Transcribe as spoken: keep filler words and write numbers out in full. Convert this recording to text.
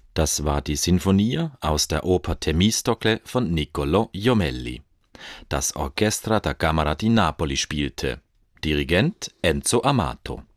Das war die Sinfonie aus der Oper Themistocle von Niccolò Jommelli. Das Orchestra da Camera di Napoli spielte. Dirigent Enzo Amato.